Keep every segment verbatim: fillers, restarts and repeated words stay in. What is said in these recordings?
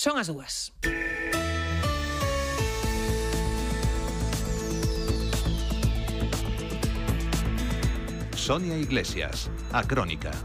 Son as dúas. Sonia Iglesias, a Crónica.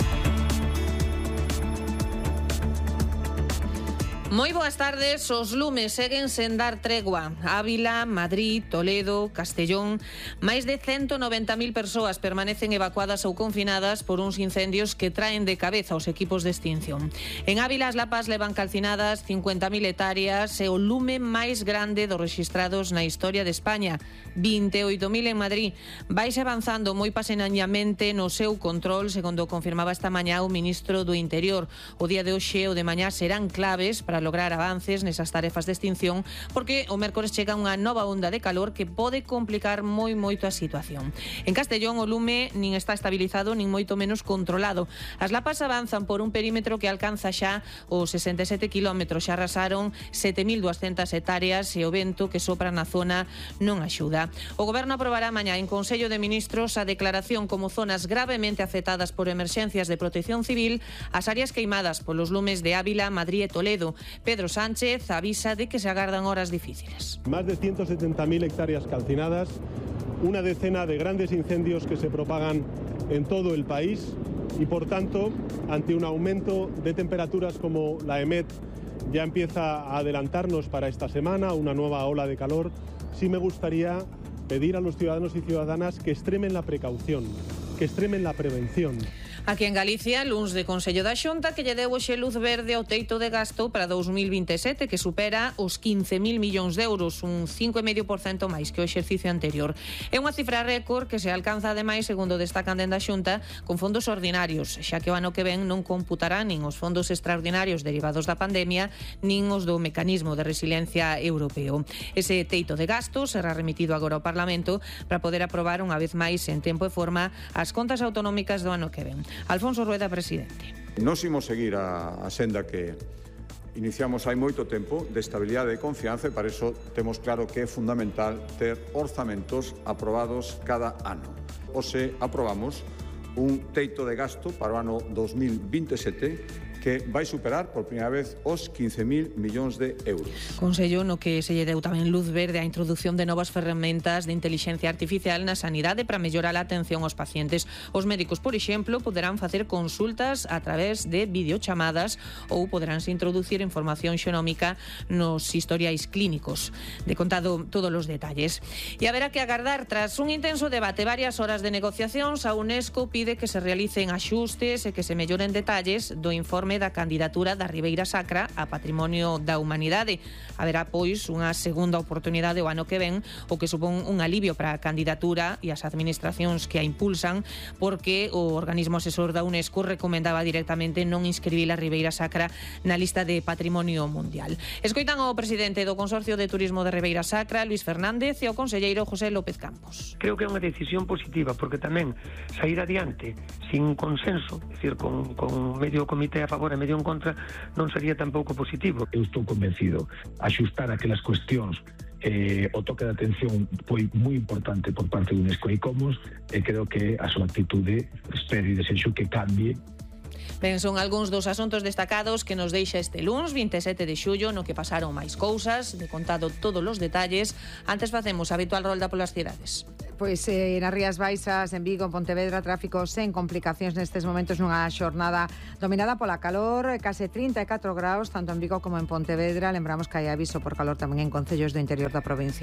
Moi boas tardes, os lumes seguen sen dar tregua. Ávila, Madrid, Toledo, Castellón, máis de ciento noventa mil persoas permanecen evacuadas ou confinadas por uns incendios que traen de cabeza os equipos de extinción. En Ávila as lapas levan calcinadas cincuenta mil hectáreas e o lume máis grande dos rexistrados na historia de España, vinte e oito mil en Madrid. Vais avanzando moi pasenañamente no seu control, segundo confirmaba esta mañá o ministro do Interior. O día de hoxe e o de mañá serán claves para lograr avances nesas tarefas de extinción, porque o mércores chega unha nova onda de calor que pode complicar moi moito a situación. En Castellón o lume nin está estabilizado nin moito menos controlado. As lapas avanzan por un perímetro que alcanza xa os sesenta e sete kilómetros, xa arrasaron sete mil duascentas hectáreas e o vento que sopra na zona non axuda. O Goberno aprobará mañá en Consello de Ministros a declaración como zonas gravemente afectadas por emerxencias de protección civil as áreas queimadas polos lumes de Ávila, Madrid e Toledo. Pedro Sánchez avisa de que se agardan horas difíciles. Más de ciento setenta mil hectáreas calcinadas, una decena de grandes incendios que se propagan en todo el país y, por tanto, ante un aumento de temperaturas como la EMET ya empieza a adelantarnos para esta semana, una nueva ola de calor, sí me gustaría pedir a los ciudadanos y ciudadanas que extremen la precaución, que extremen la prevención. Aquí en Galicia, luns de Consello da Xunta que lle deu hoxe luz verde ao teito de gasto para dous mil vinte e sete, que supera os quince mil millóns de euros, un cinco vírgula cinco por cento máis que o exercicio anterior. É unha cifra récord que se alcanza ademais, segundo destacan dende a Xunta, con fondos ordinarios, xa que o ano que ven non computarán nin os fondos extraordinarios derivados da pandemia, nin os do mecanismo de resiliencia europeo. Ese teito de gasto será remitido agora ao Parlamento para poder aprobar unha vez máis en tempo e forma as contas autonómicas do ano que ven. Alfonso Rueda, presidente. Nos imos seguir a, a senda que iniciamos hai moito tempo de estabilidade e confianza, e para iso temos claro que é fundamental ter orzamentos aprobados cada ano. Hoxe aprobamos un teito de gasto para o ano dos mil vinte e sete que vai superar por primeira vez os quince mil millóns de euros. Consello no que se lle deu tamén luz verde á introducción de novas ferramentas de inteligencia artificial na sanidade para mellorar a atención aos pacientes. Os médicos, por exemplo, poderán facer consultas a través de videochamadas ou poderánse introducir información xenómica nos historiais clínicos. De contado todos os detalles. E haberá que agardar tras un intenso debate, varias horas de negociacións, a UNESCO pide que se realicen axustes e que se melloren detalles do informe da candidatura da Ribeira Sacra a Patrimonio da Humanidade. Haberá, pois, unha segunda oportunidade o ano que ven, o que supón un alivio para a candidatura e as administracións que a impulsan, porque o organismo asesor da UNESCO recomendaba directamente non inscribir a Ribeira Sacra na lista de Patrimonio Mundial. Escoitan o presidente do Consorcio de Turismo de Ribeira Sacra, Luis Fernández, e o conselleiro José López Campos. Creo que é unha decisión positiva, porque tamén sair adiante sin consenso, é dicir, con, con medio comité a favor e medio en contra, non sería tampouco positivo. Eu estou convencido axustar aquelas cuestións eh, o toque de atención foi moi importante por parte do UNESCO e Icomos, e creo que a súa actitude espero e desexo que cambie. Ben, son algúns dos asuntos destacados que nos deixa este luns vinte e sete de xullo, no que pasaron máis cousas, de contado todos os detalles. Antes facemos a habitual rolda polas cidades. Pois eh, nas Rías Baixas, en Vigo, en Pontevedra, tráfico sen complicacións nestes momentos nunha xornada dominada pola calor, case trinta e catro graus, tanto en Vigo como en Pontevedra. Lembramos que hai aviso por calor tamén en concellos do interior da provincia.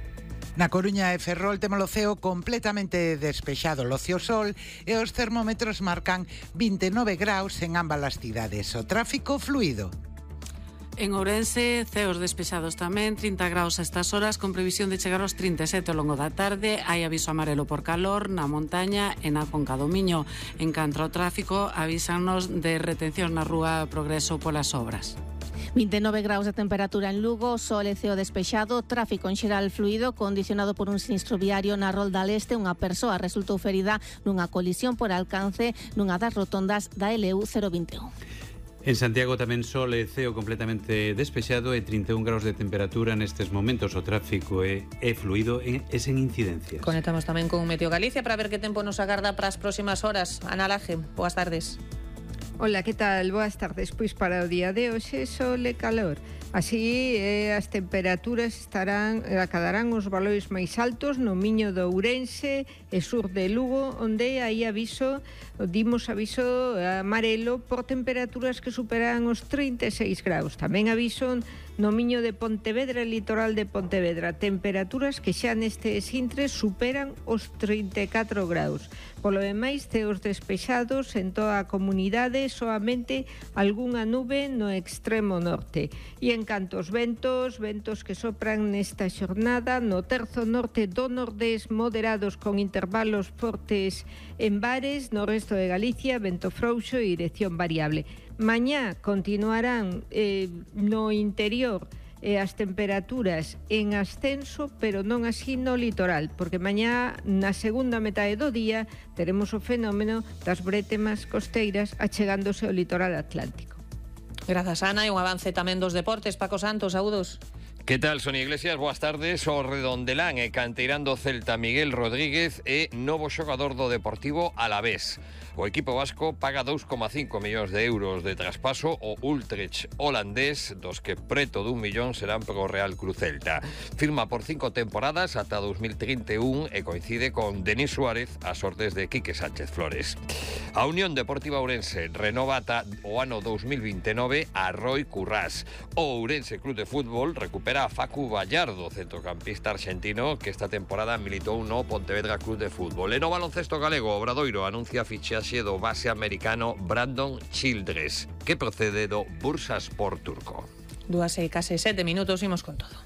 Na Coruña e Ferrol temos o ceo completamente despexado, locio sol, e os termómetros marcan vinte e nove graus en ambas as cidades. O tráfico fluido. En Ourense, ceos despexados tamén, trinta graus a estas horas, con previsión de chegar aos trinta e sete ao longo da tarde. Hai aviso amarelo por calor na montaña e na Conca do Miño. En canto ao tráfico, avísanos de retención na rúa Progreso polas obras. vinte e nove graus de temperatura en Lugo, sol e ceo despexado, tráfico en xeral fluido, condicionado por un sinistro viario na Rolda Leste. Unha persoa resultou ferida nunha colisión por alcance nunha das rotondas da L U cero vinte e un. En Santiago tamén sol e ceo completamente despexado e trinta e un graus de temperatura nestes momentos. O tráfico é, é fluido e é sen incidencias. Conectamos tamén con Meteo Galicia para ver que tempo nos agarda para as próximas horas. Ana Laje, boas tardes. Hola, que tal? Boas tardes. Pois para o día de hoxe sol e calor. Así, eh, as temperaturas estarán, acadarán os valores máis altos no Miño de Ourense e sur de Lugo, onde hai aviso, dimos aviso amarelo por temperaturas que superan os trinta e seis graus. Tamén aviso no Miño de Pontevedra e litoral de Pontevedra, temperaturas que xa nestes intres superan os trinta e catro graus. Polo demais, ceos despexados en toda a comunidade, soamente algunha nube no extremo norte. E en canto aos ventos, ventos que sopran nesta xornada no terzo norte do nordés, moderados con intervalos fortes en bares, no resto de Galicia, vento frouxo e dirección variable. Mañá continuarán eh, no interior e as temperaturas en ascenso, pero non así no litoral, porque mañá, na segunda metade do día, teremos o fenómeno das brétemas costeiras achegándose ao litoral atlántico. Grazas, Ana, e un avance tamén dos deportes. Paco Santos, saúdos. Que tal, Sonia Iglesias? Boas tardes. O redondelán e canteirando Celta Miguel Rodríguez é novo xogador do Deportivo Alavés. O equipo vasco paga dous coma cinco millóns de euros de traspaso ao Utrecht holandés, dos que preto dun millón serán pro Real Cruz Celta. Firma por cinco temporadas ata dos mil trinta e un e coincide con Denis Suárez ás ordes de Quique Sánchez Flores. A Unión Deportiva Ourense renova ata o ano dos mil vinte e nove a Roi Currás. O Ourense Club de Fútbol recupera a Facu Vallardo, centrocampista argentino que esta temporada militou no Pontevedra Club de Fútbol. E no baloncesto galego, Obradoiro anuncia fichaxe do base americano Brandon Childress, que procede do Bursaspor turco. Dúas e case sete minutos, imos con todo.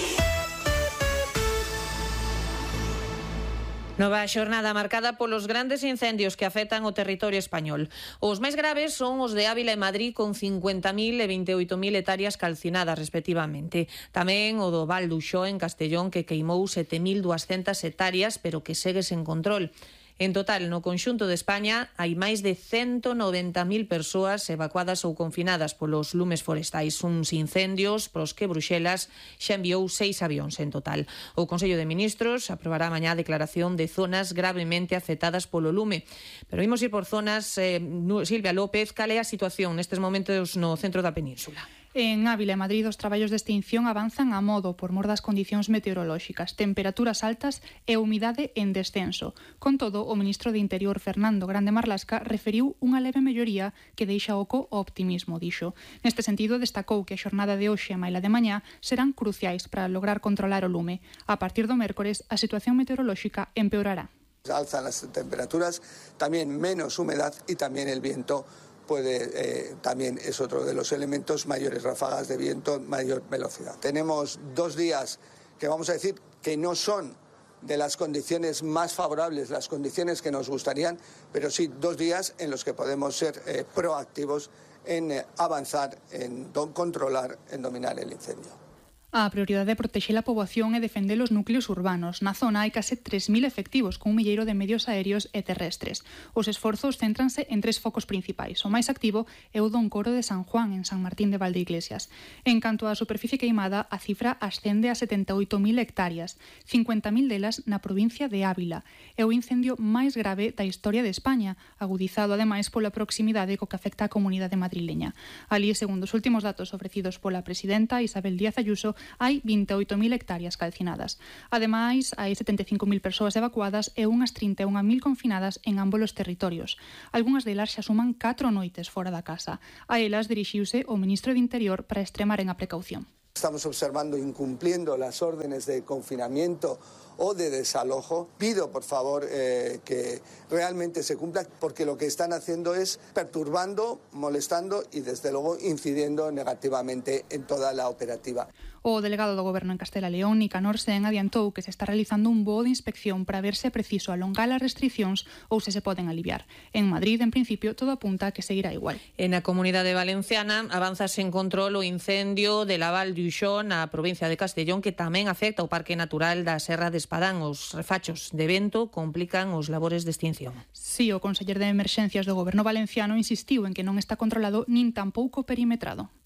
Nova xornada marcada polos grandes incendios que afectan o territorio español. Os máis graves son os de Ávila e Madrid, con cincuenta mil e vinte e oito mil hectáreas calcinadas, respectivamente. Tamén o do Val d'Uxó, en Castellón, que queimou sete mil duascentas hectáreas, pero que segue sen control. En total, no conxunto de España, hai máis de ciento noventa mil persoas evacuadas ou confinadas polos lumes forestais, uns incendios pros que Bruxelas xa enviou seis avións en total. O Consello de Ministros aprobará mañá a declaración de zonas gravemente afectadas polo lume. Pero imos ir por zonas. eh, Silvia López, cal é a situación nestes momentos no centro da península? En Ávila e Madrid os traballos de extinción avanzan a modo por mor das condicións meteorolóxicas, temperaturas altas e humidade en descenso. Con todo, o ministro de Interior, Fernando Grande Marlasca, referiu unha leve melloría que deixa oco o optimismo, dixo. Neste sentido, destacou que a xornada de hoxe e maila de mañá serán cruciais para lograr controlar o lume. A partir do mércores, a situación meteorolóxica empeorará. Alzan las temperaturas, también menos humedad y también el viento puede, eh, también es otro de los elementos, mayores ráfagas de viento, mayor velocidad. Tenemos dos días que vamos a decir que no son de las condiciones más favorables, las condiciones que nos gustarían, pero sí dos días en los que podemos ser eh, proactivos en eh, avanzar, en do- controlar, en dominar el incendio. A prioridade é protexer a poboación e defender os núcleos urbanos. Na zona hai case tres mil efectivos con un milleiro de medios aéreos e terrestres. Os esforzos céntranse en tres focos principais. O máis activo é o do Encoro de San Juan, en San Martín de Valdeiglesias. En canto á superficie queimada, a cifra ascende a setenta e oito mil hectáreas, cincuenta mil delas na provincia de Ávila. É o incendio máis grave da historia de España, agudizado ademais pola proximidade co que afecta a comunidade madrileña. Alí, segundo os últimos datos ofrecidos pola presidenta Isabel Díaz Ayuso, hai vinte e oito mil hectáreas calcinadas. Ademais, hai setenta e cinco mil persoas evacuadas e unhas trinta e unha mil confinadas en ambos os territorios. Algúnas delas xa suman catro noites fora da casa. A elas dirixiuse o ministro de Interior para extremaren a precaución. Estamos observando incumpliendo las órdenes de confinamiento o de desalojo. Pido, por favor, eh, que realmente se cumpla, porque lo que están haciendo es perturbando, molestando y, desde luego, incidiendo negativamente en toda la operativa. O delegado do Goberno en Castela e León, Nicanor Sen, adiantou que se está realizando un voo de inspección para ver se é preciso alongar as restricións ou se se poden aliviar. En Madrid, en principio, todo apunta a que seguirá igual. En a Comunidade Valenciana avanza sen control o incendio de la Val d'Uxó na provincia de Castellón, que tamén afecta o Parque Natural da Serra de Espadán. Os refachos de vento complican os labores de extinción. Si, o conseller de Emerxencias do Goberno valenciano insistiu en que non está controlado nin tampouco perimetrado.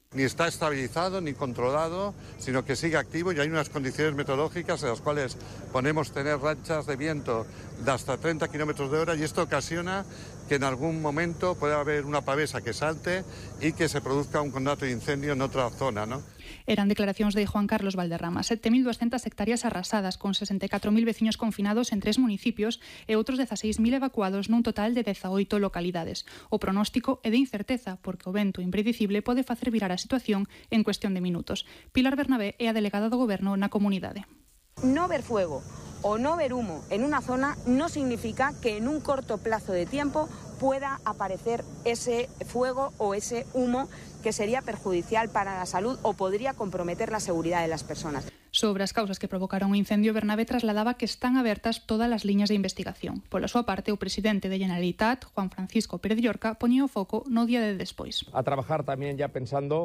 Ni está estabilizado ni controlado, sino que sigue activo y hay unas condiciones meteorológicas en las cuales podemos tener rachas de viento de hasta treinta kilómetros de hora y esto ocasiona que en algún momento pueda haber una pavesa que salte y que se produzca un conato de incendio en otra zona, ¿no? Eran declaracións de Juan Carlos Valderrama. sete mil doscientas hectáreas arrasadas, con sesenta e catro mil veciños confinados en tres municipios e outros dezaseis mil evacuados nun total de dezaoito localidades. O pronóstico é de incerteza, porque o vento impredicible pode facer virar a situación en cuestión de minutos. Pilar Bernabé é a delegada do Goberno na comunidade. No ver fuego o no ver humo en una zona no significa que en un corto plazo de tiempo pueda aparecer ese fuego o ese humo que sería perjudicial para la salud o podría comprometer la seguridad de las personas. Sobre as causas que provocaron o incendio, Bernabé trasladaba que están abertas todas as liñas de investigación. Pola súa parte, o presidente de Generalitat, Juan Francisco Pérez Llorca, poñía o foco no día de despois. A trabajar también ya pensando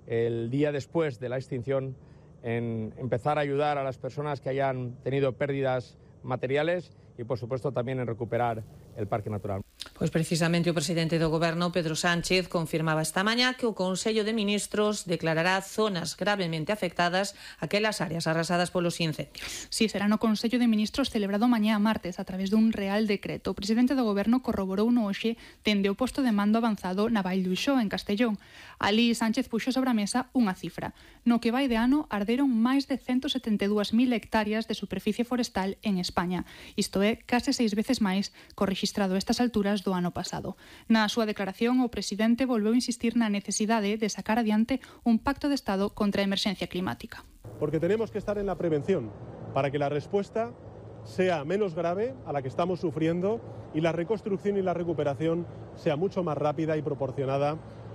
el día después de la extinción en empezar a ayudar a las personas que hayan tenido pérdidas materiales y, por supuesto, también en recuperar el Parque Natural. Pois precisamente o presidente do Goberno, Pedro Sánchez, confirmaba esta mañá que o Consello de Ministros declarará zonas gravemente afectadas aquelas áreas arrasadas polos incendios. Si, será no Consello de Ministros celebrado mañá martes a través dun real decreto. O presidente do Goberno corroborou no hoxe dende o posto de mando avanzado na Val do Uxó, en Castellón. Alí, Sánchez puxo sobre a mesa unha cifra. No que vai de ano, arderon máis de ciento setenta e dúas mil hectáreas de superficie forestal en España. Isto é case seis veces máis co registrado a estas alturas do ano pasado. Na súa declaración, o presidente volveu insistir na necesidade de sacar adiante un pacto de Estado contra a emerxencia climática. Porque tenemos que estar en la prevención para que la respuesta sea menos grave a la que estamos sufriendo y la reconstrucción y la recuperación sea mucho más rápida y proporcionada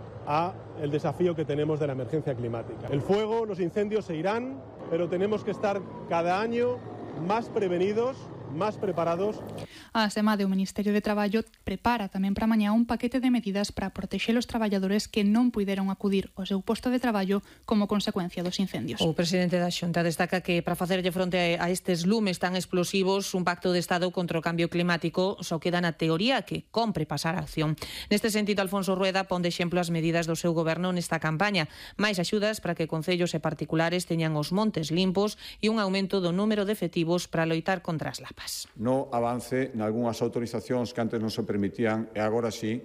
a el desafío que tenemos de la emergencia climática. El fuego, los incendios se irán, pero tenemos que estar cada año más prevenidos, más preparados. A SEMADE, o Ministerio de Traballo, prepara tamén para mañá un paquete de medidas para protexer os traballadores que non puideron acudir ao seu posto de traballo como consecuencia dos incendios. O presidente da Xunta destaca que para facerlle fronte a estes lumes tan explosivos, un pacto de Estado contra o cambio climático só queda na teoría, que compre pasar a acción. Neste sentido, Alfonso Rueda pon de exemplo as medidas do seu goberno nesta campaña, máis axudas para que concellos e particulares teñan os montes limpos e un aumento do número de efectivos para loitar contra as lapas. No avance nalgúnas autorizacións que antes non se permitían e agora sí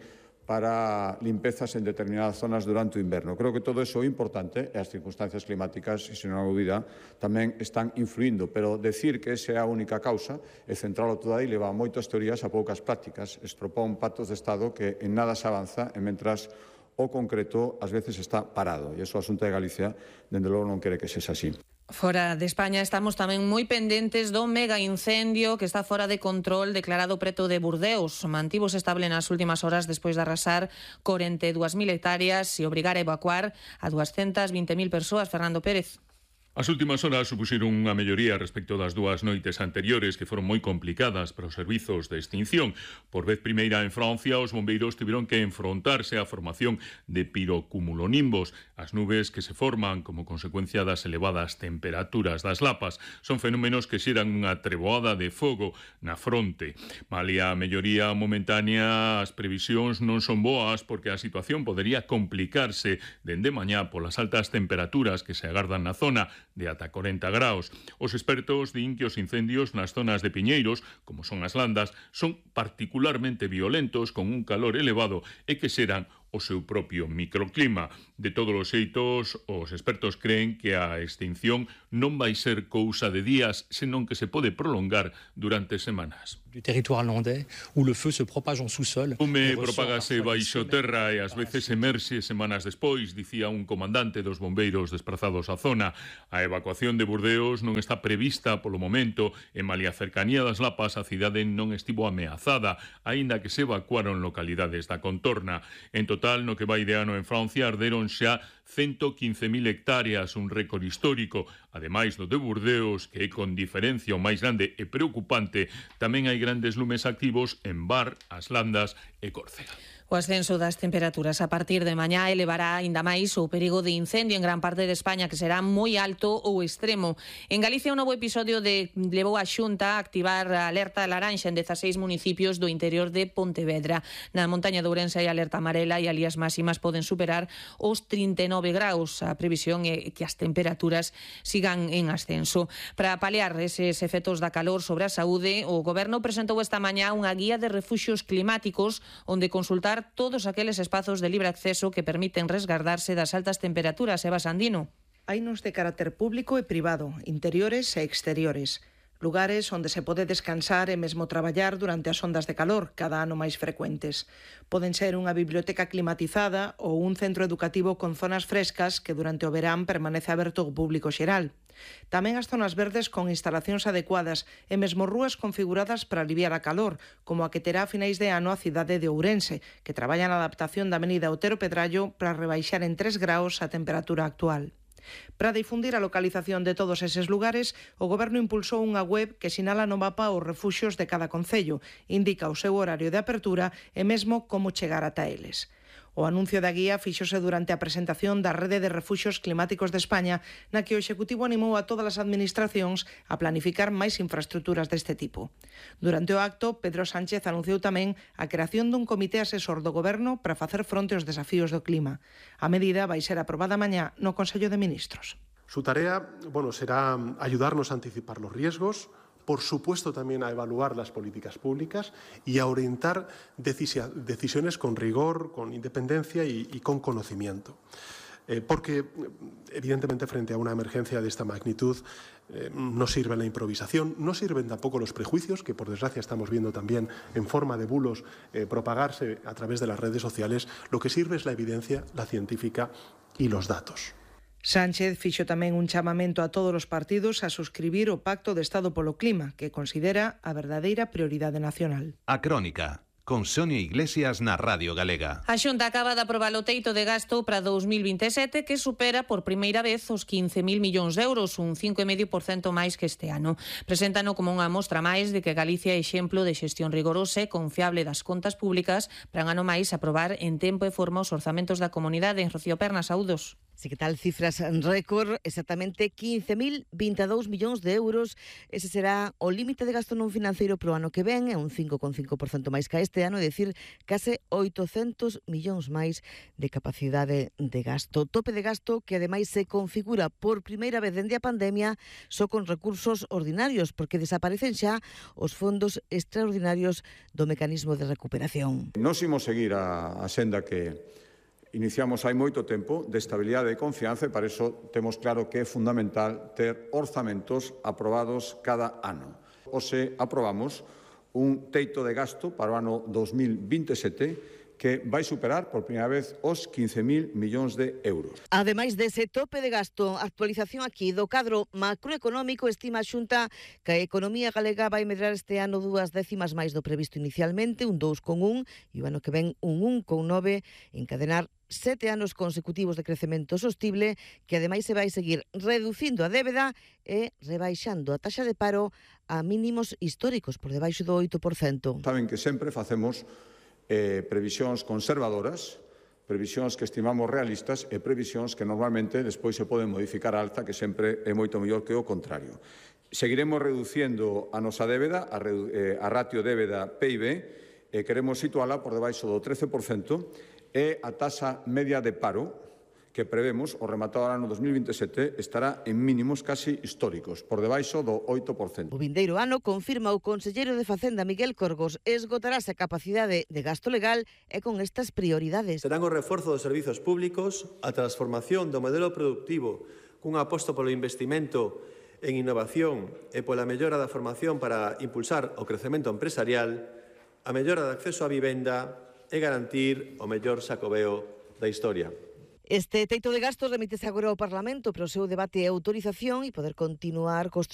para limpezas en determinadas zonas durante o inverno. Creo que todo iso é importante e as circunstancias climáticas, e se non hai dúbida, tamén están influindo, pero decir que esa é a única causa e centralo todo aí leva moitas teorías a poucas prácticas, estropón pactos de Estado que en nada se avanza e mentras o concreto ás veces está parado e iso a Xunta de Galicia dende logo non quere que sexa así. Fora de España estamos tamén moi pendentes do mega incendio que está fora de control declarado preto de Burdeos. Mantivose estable nas últimas horas despois de arrasar corenta e dúas mil hectáreas e obrigar a evacuar a doscientas vinte mil persoas. Fernando Pérez. As últimas horas supuxeron unha melloría respecto das dúas noites anteriores que foron moi complicadas para os servizos de extinción. Por vez primeira en Francia, os bombeiros tiveron que enfrontarse á formación de pirocumulonimbos, as nubes que se forman como consecuencia das elevadas temperaturas das lapas. Son fenómenos que xeran unha treboada de fogo na fronte. Malia a melloría momentánea, as previsións non son boas porque a situación podería complicarse dende mañá polas altas temperaturas que se agardan na zona de ata corenta graus. Os expertos din que os incendios nas zonas de piñeiros, como son as landas, son particularmente violentos con un calor elevado e que xeran o seu propio microclima. De todos os xeitos, os expertos creen que a extinción non vai ser cousa de días, senón que se pode prolongar durante semanas. Du territoire landais, où le feu se propage en sous-sol. O fume propágase baixo terra e ás veces emerxe semanas despois, dicía un comandante dos bombeiros desprazados á zona. A evacuación de Burdeos non está prevista polo momento e malia a cercanía das lapas a cidade non estivo ameazada, aínda que se evacuaron localidades da contorna. En total, no que vai de ano en Francia, arderon xa ciento quince mil hectáreas, un récord histórico. Ademais do de Burdeos, que é con diferencia o máis grande e preocupante, tamén hai grandes lumes activos en Bar, As Landas e Córcega. O ascenso das temperaturas a partir de mañá elevará aínda máis o perigo de incendio en gran parte de España, que será moi alto ou extremo. En Galicia, un novo episodio de levou a Xunta a activar a alerta laranxa en dezaseis municipios do interior de Pontevedra. Na montaña de Ourense hai alerta amarela e ali as máximas poden superar os trinta e nove graus. A previsión é que as temperaturas sigan en ascenso. Para paliar eses efectos da calor sobre a saúde, o Goberno presentou esta mañá unha guía de refuxios climáticos onde consultar todos aqueles espazos de libre acceso que permiten resgardarse das altas temperaturas. Eva Sandino. Hainos de carácter público e privado, interiores e exteriores. Lugares onde se pode descansar e mesmo traballar durante as ondas de calor, cada ano máis frecuentes. Poden ser unha biblioteca climatizada ou un centro educativo con zonas frescas que durante o verán permanece aberto ao público xeral. Tamén as zonas verdes con instalacións adecuadas e mesmo rúas configuradas para aliviar a calor, como a que terá a finais de ano a cidade de Ourense, que traballa na adaptación da avenida Otero Pedrallo para rebaixar en tres graus a temperatura actual. Para difundir a localización de todos eses lugares, o Goberno impulsou unha web que sinala no mapa os refuxios de cada concello, indica o seu horario de apertura e mesmo como chegar ata eles. O anuncio da guía fíxose durante a presentación da Rede de Refuxios Climáticos de España, na que o Executivo animou a todas as administracións a planificar máis infraestructuras deste tipo. Durante o acto, Pedro Sánchez anunciou tamén a creación dun comité asesor do Goberno para facer fronte aos desafíos do clima. A medida vai ser aprobada mañá no Consello de Ministros. Su tarea, bueno, será ayudarnos a anticipar los riesgos, por supuesto también a evaluar las políticas públicas y a orientar decisiones con rigor, con independencia y, y con conocimiento. Eh, porque, evidentemente, frente a una emergencia de esta magnitud, eh, no sirve la improvisación, no sirven tampoco los prejuicios, que por desgracia estamos viendo también en forma de bulos eh, propagarse a través de las redes sociales. Lo que sirve es la evidencia, la científica y los datos. Sánchez fixo tamén un chamamento a todos os partidos a suscribir o Pacto de Estado polo Clima, que considera a verdadeira prioridade nacional. A Crónica, con Sonia Iglesias na Radio Galega. A Xunta acaba de aprobar o teito de gasto para dous mil vinte e sete, que supera por primeira vez os quince mil millóns de euros, un cinco vírgula cinco por cento máis que este ano. Preséntano como unha mostra máis de que Galicia é exemplo de xestión rigorosa e confiable das contas públicas para un ano máis aprobar en tempo e forma os orzamentos da comunidade. Rocío Pernas, saúdos. Sí, que tal cifras récord, exactamente quince mil vinte e dous millóns de euros. Ese será o límite de gasto non financeiro pro ano que ven, é un cinco vírgula cinco por cento máis que este ano, é dicir, case oitocentos millóns máis de capacidade de gasto. Tope de gasto que ademais se configura por primeira vez dende a pandemia só con recursos ordinarios, porque desaparecen xa os fondos extraordinarios do mecanismo de recuperación. Nos imos seguir a, a senda que iniciamos hai moito tempo de estabilidade e confianza, e para iso temos claro que é fundamental ter orzamentos aprobados cada ano. Hoxe aprobamos un teito de gasto para o ano dos mil vinte e sete que vai superar por primeira vez os quince mil millóns de euros. Ademais dese tope de gasto, actualización aquí do cadro macroeconómico, estima a Xunta que a economía galega vai medrar este ano dúas décimas máis do previsto inicialmente, un dous coma un, e o ano que ven un un coma nove, encadenar sete anos consecutivos de crecemento sostible, que ademais se vai seguir reducindo a débeda e rebaixando a taxa de paro a mínimos históricos, por debaixo do oito por cento. Saben que sempre facemos eh, previsións conservadoras, previsións que estimamos realistas e previsións que normalmente despois se poden modificar a alza, que sempre é moito mellor que o contrario. Seguiremos reducindo a nosa débeda, a, eh, a ratio débeda P I B, e queremos situala por debaixo do trece por cento, e a taxa media de paro que prevemos o rematado ano dos mil vinte e sete estará en mínimos casi históricos, por debaixo do oito por cento. O vindeiro ano, confirma o conselleiro de Facenda Miguel Corgos, esgotarase a capacidade de gasto legal e con estas prioridades. Serán o reforzo dos servizos públicos, a transformación do modelo productivo cun aposto polo investimento en innovación e pola mellora da formación para impulsar o crecemento empresarial, a mellora de acceso á vivenda e garantir o mellor xacobeo da historia. Este teito de gastos remítese agora ao Parlamento para o seu debate e autorización e poder continuar cos